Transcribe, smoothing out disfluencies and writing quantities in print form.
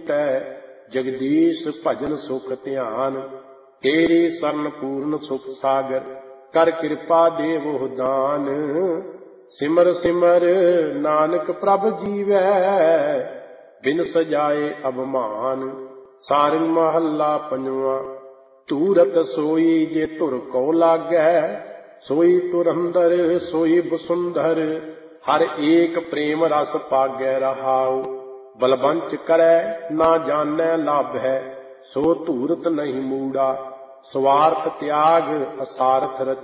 मीतै, जगदीश भजन सुख ध्यान। तेरी सरन पूर्ण सुख सागर, कर कृपा देवो दान। सिमर सिमर नानक प्रभ जीवै, बिन सजाए अभिमान। सारंग महला पंजवा। तूरत सोई जे तुर को लागै, सोई तुरंदर सोई बसुंधर। हर एक प्रेम रस पागै रहाऊ, बलवंच करै ना जानै लाभ है। सो धूरत नहीं मूड़ा, स्वार्थ त्याग असारथ रच